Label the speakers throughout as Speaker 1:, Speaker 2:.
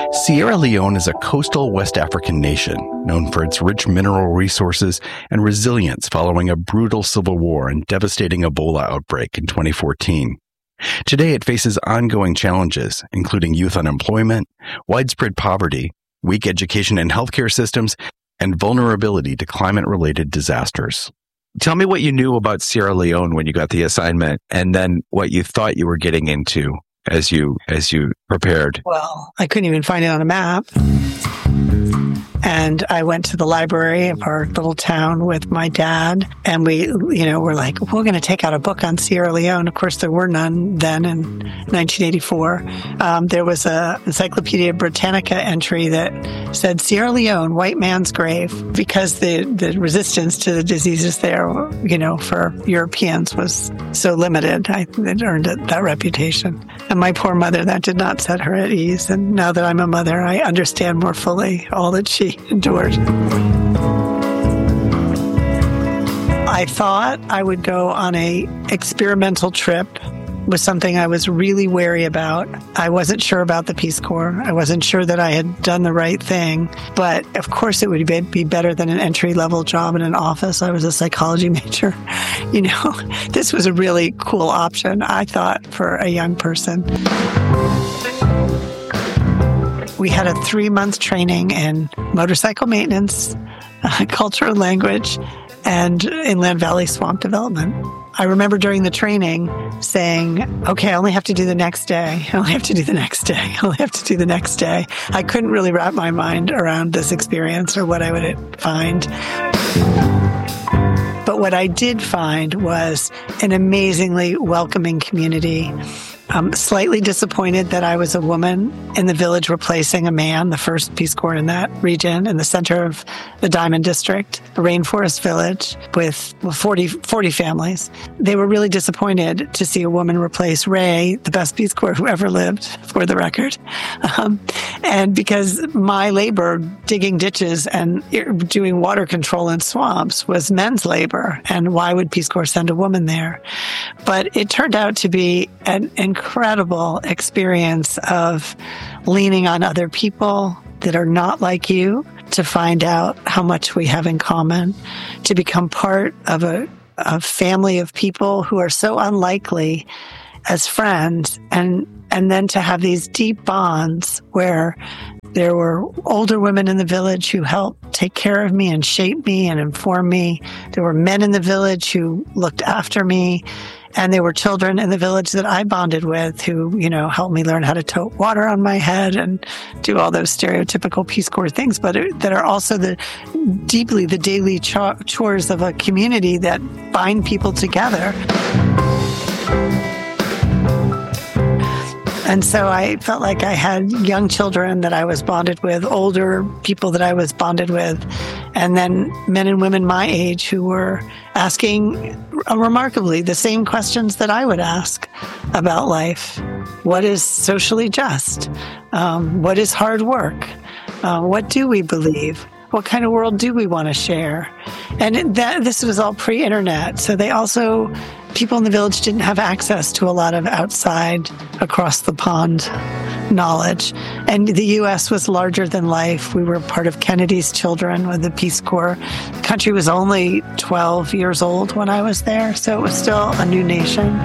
Speaker 1: Sierra Leone is a coastal West African nation known for its rich mineral resources and resilience following a brutal civil war and devastating Ebola outbreak in 2014. Today, it faces ongoing challenges, including youth unemployment, widespread poverty, weak education and healthcare systems, and vulnerability to climate-related disasters.
Speaker 2: Tell me what you knew about Sierra Leone when you got the assignment, and then what you thought you were getting into as you prepared.
Speaker 3: Well, I couldn't even find it on a map. And I went to the library of our little town with my dad, and we're like, we're going to take out a book on Sierra Leone. Of course, there were none then in 1984. There was a Encyclopedia Britannica entry that said Sierra Leone, white man's grave, because the resistance to the diseases there, for Europeans was so limited. It earned that reputation. And my poor mother, that did not set her at ease. And now that I'm a mother, I understand more fully all that she endured. I thought I would go on a experimental trip with something I was really wary about. I wasn't sure about the Peace Corps. I wasn't sure that I had done the right thing. But of course it would be better than an entry-level job in an office. I was a psychology major. This was a really cool option, I thought, for a young person. We had a 3-month training in motorcycle maintenance, culture and language, and inland valley swamp development. I remember during the training saying, okay, I only have to do the next day. I only have to do the next day. I only have to do the next day. I couldn't really wrap my mind around this experience or what I would find. But what I did find was an amazingly welcoming community. I'm slightly disappointed that I was a woman in the village replacing a man, the first Peace Corps in that region, in the center of the Diamond District, a rainforest village with 40 families. They were really disappointed to see a woman replace Ray, the best Peace Corps who ever lived, for the record. And because my labor digging ditches and doing water control in swamps was men's labor, and why would Peace Corps send a woman there? But it turned out to be an incredible experience of leaning on other people that are not like you to find out how much we have in common, to become part of a family of people who are so unlikely as friends, and then to have these deep bonds where there were older women in the village who helped take care of me and shape me and inform me. There were men in the village who looked after me. And there were children in the village that I bonded with who, helped me learn how to tote water on my head and do all those stereotypical Peace Corps things, but that are also the daily chores of a community that bind people together. And so I felt like I had young children that I was bonded with, older people that I was bonded with, and then men and women my age who were asking remarkably the same questions that I would ask about life. What is socially just? What is hard work? What do we believe? What kind of world do we want to share? And this was all pre-internet. So people in the village didn't have access to a lot of outside, across the pond knowledge. And the U.S. was larger than life. We were part of Kennedy's Children with the Peace Corps. The country was only 12 years old when I was there, so it was still a new nation.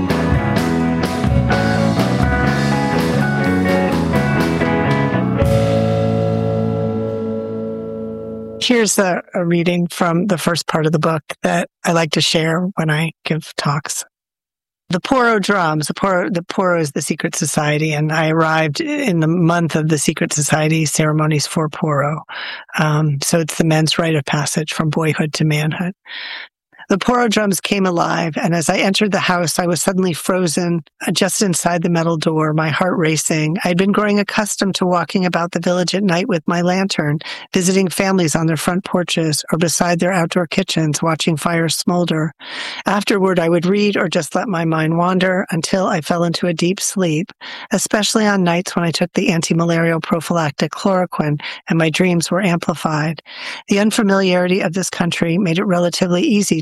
Speaker 3: Here's a reading from the first part of the book that I like to share when I give talks. The Poro drums. The Poro is the secret society, and I arrived in the month of the secret society ceremonies for Poro. So it's the men's rite of passage from boyhood to manhood. The Poro drums came alive, and as I entered the house, I was suddenly frozen just inside the metal door, my heart racing. I'd been growing accustomed to walking about the village at night with my lantern, visiting families on their front porches or beside their outdoor kitchens, watching fires smolder. Afterward, I would read or just let my mind wander until I fell into a deep sleep, especially on nights when I took the anti-malarial prophylactic chloroquine and my dreams were amplified. The unfamiliarity of this country made it relatively easy to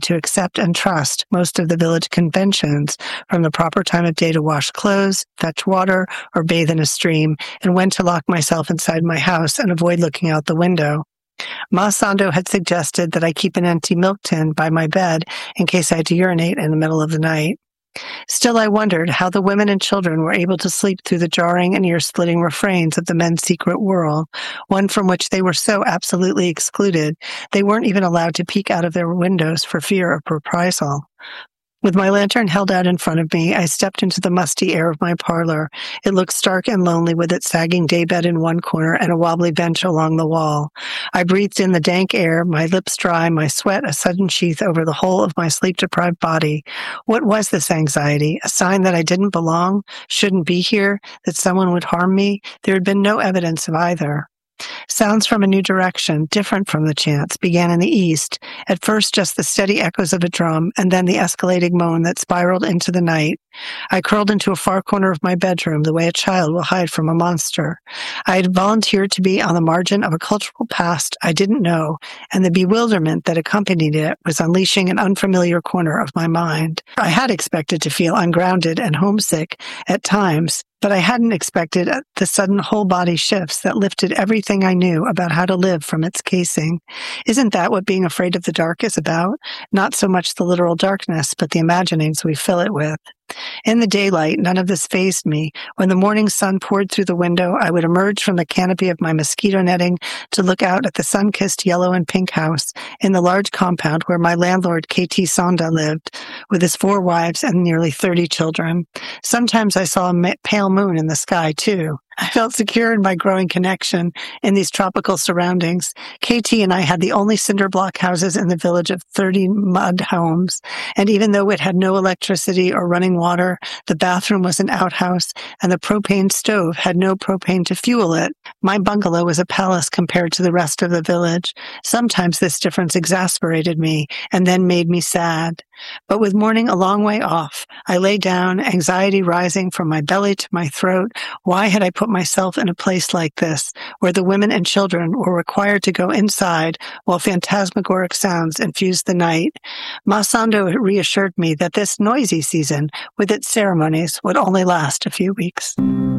Speaker 3: to accept and trust most of the village conventions, from the proper time of day to wash clothes, fetch water, or bathe in a stream, and when to lock myself inside my house and avoid looking out the window. Ma Sando had suggested that I keep an empty milk tin by my bed in case I had to urinate in the middle of the night. Still, I wondered how the women and children were able to sleep through the jarring and ear-splitting refrains of the men's secret world, one from which they were so absolutely excluded they weren't even allowed to peek out of their windows for fear of reprisal. With my lantern held out in front of me, I stepped into the musty air of my parlor. It looked stark and lonely with its sagging daybed in one corner and a wobbly bench along the wall. I breathed in the dank air, my lips dry, my sweat a sudden sheath over the whole of my sleep-deprived body. What was this anxiety? A sign that I didn't belong, shouldn't be here, that someone would harm me? There had been no evidence of either. Sounds from a new direction, different from the chants, began in the east, at first just the steady echoes of a drum, and then the escalating moan that spiraled into the night. I curled into a far corner of my bedroom, the way a child will hide from a monster. I had volunteered to be on the margin of a cultural past I didn't know, and the bewilderment that accompanied it was unleashing an unfamiliar corner of my mind. I had expected to feel ungrounded and homesick at times, but I hadn't expected the sudden whole-body shifts that lifted everything I knew about how to live from its casing. Isn't that what being afraid of the dark is about? Not so much the literal darkness, but the imaginings we fill it with. In the daylight, none of this fazed me. When the morning sun poured through the window, I would emerge from the canopy of my mosquito netting to look out at the sun-kissed yellow and pink house in the large compound where my landlord, K.T. Sonda, lived, with his 4 wives and nearly 30 children. Sometimes I saw a pale moon in the sky, too. I felt secure in my growing connection in these tropical surroundings. KT and I had the only cinder block houses in the village of 30 mud homes, and even though it had no electricity or running water, the bathroom was an outhouse, and the propane stove had no propane to fuel it. My bungalow was a palace compared to the rest of the village. Sometimes this difference exasperated me and then made me sad. But with morning a long way off, I lay down, anxiety rising from my belly to my throat. Why had I put myself in a place like this, where the women and children were required to go inside while phantasmagoric sounds infused the night? Ma Sando reassured me that this noisy season, with its ceremonies, would only last a few weeks.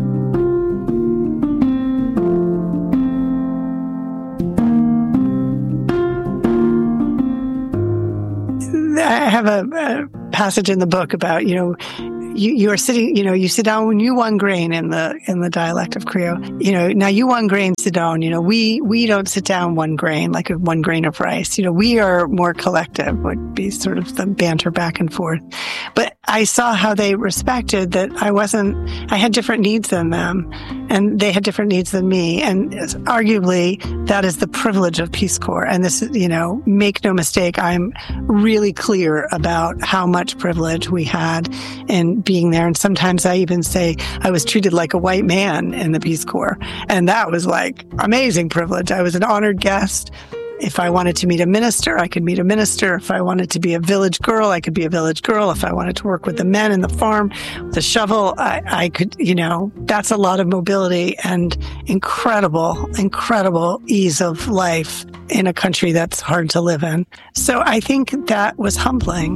Speaker 3: I have a passage in the book about, you are sitting, you sit down when you want grain in the dialect of Creole. Now you want grain, sit down. We don't sit down one grain, like one grain of rice. We are more collective, would be sort of the banter back and forth. But I saw how they respected that I had different needs than them, and they had different needs than me. And arguably, that is the privilege of Peace Corps. And this is, make no mistake, I'm really clear about how much privilege we had in being there. And sometimes I even say I was treated like a white man in the Peace Corps. And that was like amazing privilege. I was an honored guest. If I wanted to meet a minister, I could meet a minister. If I wanted to be a village girl, I could be a village girl. If I wanted to work with the men in the farm with a shovel, I could, that's a lot of mobility and incredible ease of life in a country that's hard to live in. So I think that was humbling.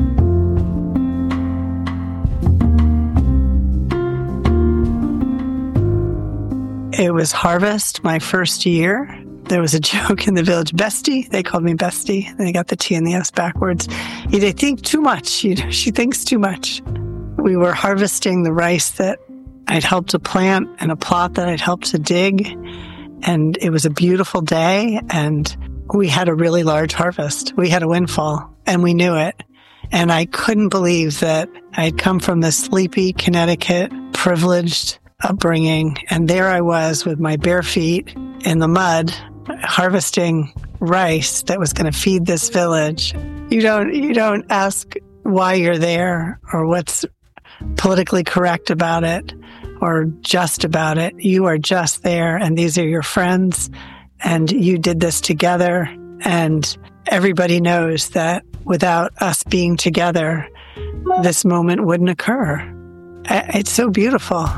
Speaker 3: It was harvest my first year. There was a joke in the village, Bestie. They called me Bestie. They got the T and the S backwards. They think too much. She thinks too much. We were harvesting the rice that I'd helped to plant and a plot that I'd helped to dig. And it was a beautiful day. And we had a really large harvest. We had a windfall and we knew it. And I couldn't believe that I'd come from this sleepy Connecticut, privileged upbringing. And there I was with my bare feet in the mud, harvesting rice that was going to feed this village. You don't ask why you're there or what's politically correct about it or just about it. You are just there, and these are your friends, and you did this together. And everybody knows that without us being together, this moment wouldn't occur. It's so beautiful.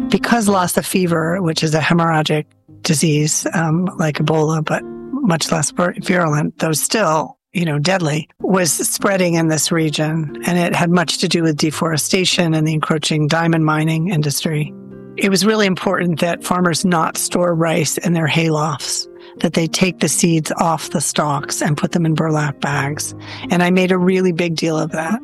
Speaker 3: because Lassa fever, which is a hemorrhagic disease like Ebola, but much less virulent, though still, deadly, was spreading in this region. And it had much to do with deforestation and the encroaching diamond mining industry. It was really important that farmers not store rice in their haylofts, that they take the seeds off the stalks and put them in burlap bags. And I made a really big deal of that.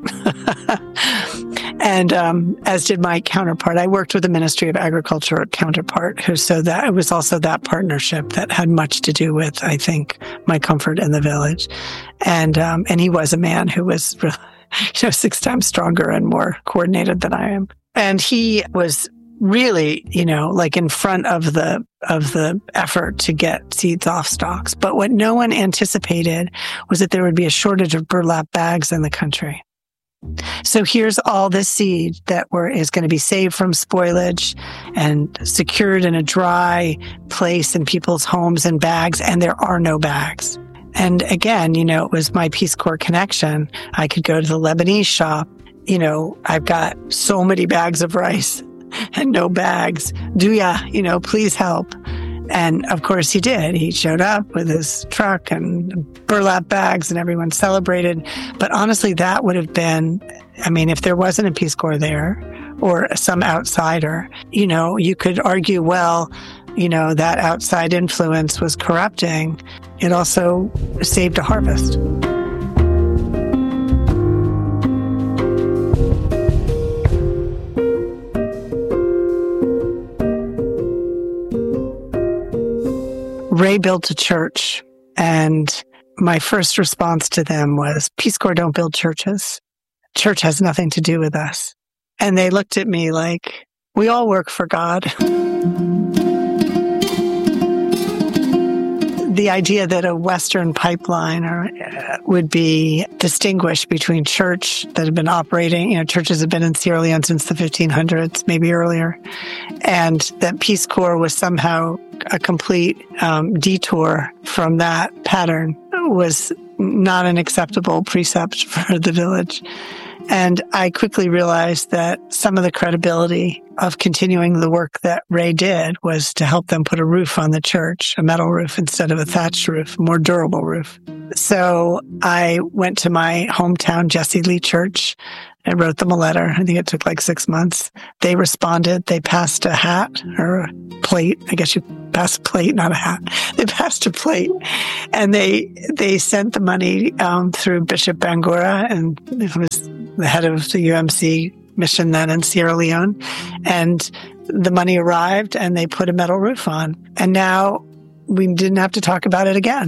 Speaker 3: And as did my counterpart. I worked with the Ministry of Agriculture counterpart, so that it was also that partnership that had much to do with, I think, my comfort in the village. And he was a man who was, 6 times stronger and more coordinated than I am. And he was really, like in front of the effort to get seeds off stalks. But what no one anticipated was that there would be a shortage of burlap bags in the country. So here's all this seed that is going to be saved from spoilage and secured in a dry place in people's homes in bags, and there are no bags. And again, it was my Peace Corps connection. I could go to the Lebanese shop. I've got so many bags of rice and no bags. Do ya, please help. And of course he did. He showed up with his truck and burlap bags and everyone celebrated. But honestly, that would have been, if there wasn't a Peace Corps there or some outsider, you could argue, well, that outside influence was corrupting. It also saved a harvest. Ray built a church, and my first response to them was, Peace Corps don't build churches. Church has nothing to do with us. And they looked at me like, we all work for God. The idea that a Western pipeline would be distinguished between church that had been operating, churches have been in Sierra Leone since the 1500s, maybe earlier, and that Peace Corps was somehow a complete detour from that pattern was not an acceptable precept for the village. And I quickly realized that some of the credibility of continuing the work that Ray did was to help them put a roof on the church, a metal roof instead of a thatched roof, more durable roof. So I went to my hometown Jesse Lee Church and wrote them a letter. I think it took like 6 months. They responded. They passed a hat or a plate. I guess you pass a plate, not a hat. They passed a plate. And they sent the money through Bishop Bangura, and it was the head of the UMC mission then in Sierra Leone. And the money arrived and they put a metal roof on. And now we didn't have to talk about it again.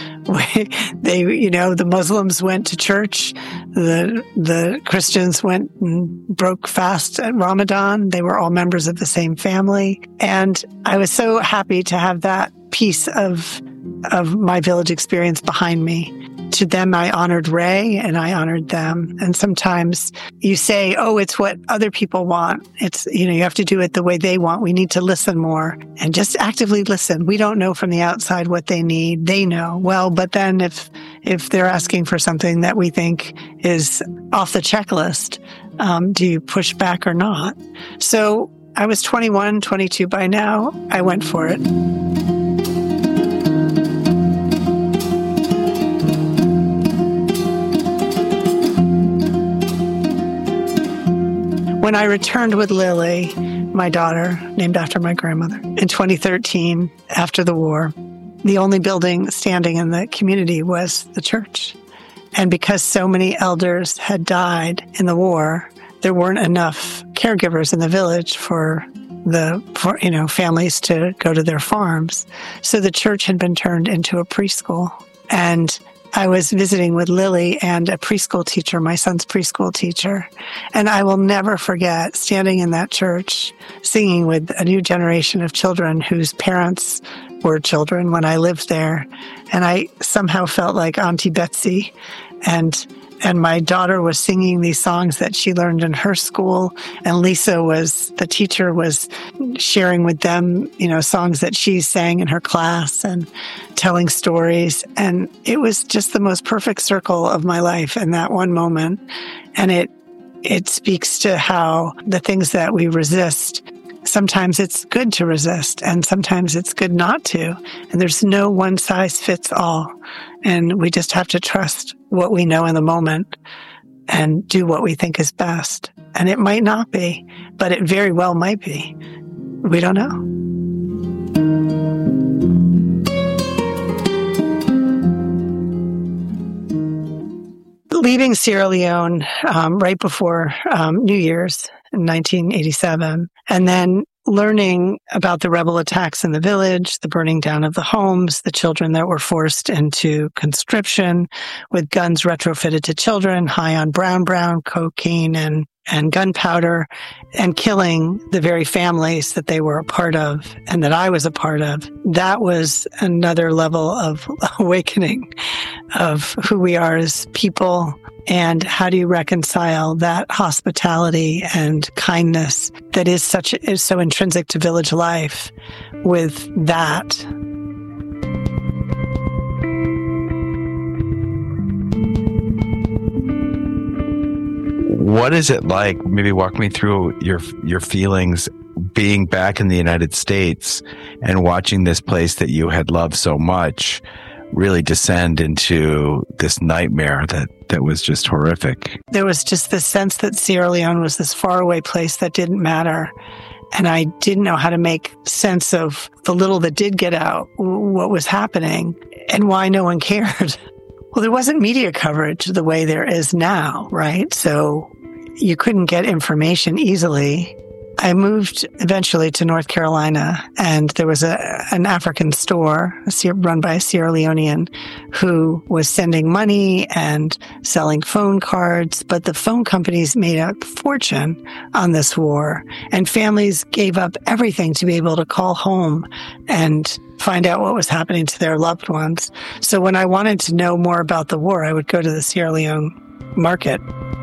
Speaker 3: The Muslims went to church. The Christians went and broke fast at Ramadan. They were all members of the same family. And I was so happy to have that piece of my village experience behind me. To them, I honored Ray and I honored them. And sometimes you say, oh, it's what other people want. It's, you have to do it the way they want. We need to listen more and just actively listen. We don't know from the outside what they need. They know. Well, but then if they're asking for something that we think is off the checklist, do you push back or not? So I was 21, 22 by now. I went for it. When I returned with Lily, my daughter, named after my grandmother, in 2013, after the war, the only building standing in the community was the church. And because so many elders had died in the war, there weren't enough caregivers in the village for families to go to their farms. So the church had been turned into a preschool. And I was visiting with Lily and a preschool teacher, my son's preschool teacher. And I will never forget standing in that church, singing with a new generation of children whose parents were children when I lived there. And I somehow felt like Auntie Betsy. And my daughter was singing these songs that she learned in her school. And Lisa the teacher was sharing with them, songs that she sang in her class and telling stories. And it was just the most perfect circle of my life in that one moment. And it speaks to how the things that we resist sometimes it's good to resist and sometimes it's good not to. And there's no one size fits all. And we just have to trust what we know in the moment and do what we think is best. And it might not be, but it very well might be. We don't know. Leaving Sierra Leone right before New Year's in 1987, and then learning about the rebel attacks in the village, the burning down of the homes, the children that were forced into conscription with guns retrofitted to children, high on brown, cocaine and gunpowder, and killing the very families that they were a part of and that I was a part of. That was another level of awakening of who we are as people. And how do you reconcile that hospitality and kindness that is so intrinsic to village life with that?
Speaker 2: What is it like? Maybe walk me through your feelings being back in the United States and watching this place that you had loved so much really descend into this nightmare that was just horrific.
Speaker 3: There was just this sense that Sierra Leone was this faraway place that didn't matter. And I didn't know how to make sense of the little that did get out, what was happening, and why no one cared. Well, there wasn't media coverage the way there is now, right? So you couldn't get information easily. I moved eventually to North Carolina, and there was an African store run by a Sierra Leonean who was sending money and selling phone cards. But the phone companies made a fortune on this war, and families gave up everything to be able to call home and find out what was happening to their loved ones. So when I wanted to know more about the war, I would go to the Sierra Leone market.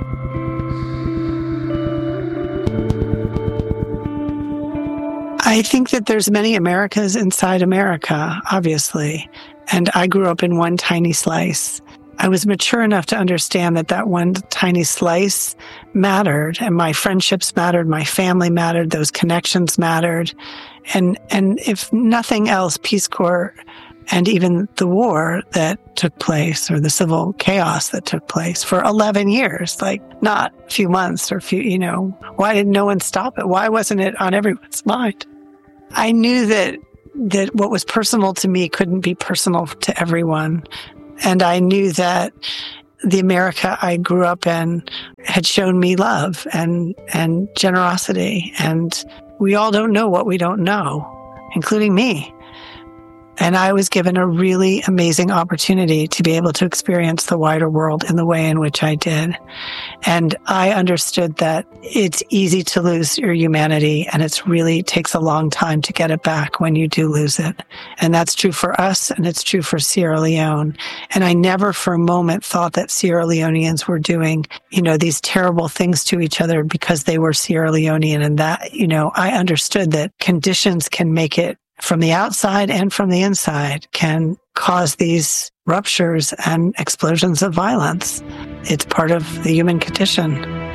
Speaker 3: I think that there's many Americas inside America, obviously. And I grew up in one tiny slice. I was mature enough to understand that one tiny slice mattered, and my friendships mattered, my family mattered, those connections mattered. And if nothing else, Peace Corps and even the war that took place, or the civil chaos that took place for 11 years, like not a few months or why did no one stop it? Why wasn't it on everyone's mind? I knew that what was personal to me couldn't be personal to everyone. And I knew that the America I grew up in had shown me love and generosity. And we all don't know what we don't know, including me. And I was given a really amazing opportunity to be able to experience the wider world in the way in which I did. And I understood that it's easy to lose your humanity, and it really takes a long time to get it back when you do lose it. And that's true for us, and it's true for Sierra Leone. And I never for a moment thought that Sierra Leoneans were doing, these terrible things to each other because they were Sierra Leonean. And that, I understood that conditions can make it from the outside and from the inside, can cause these ruptures and explosions of violence. It's part of the human condition.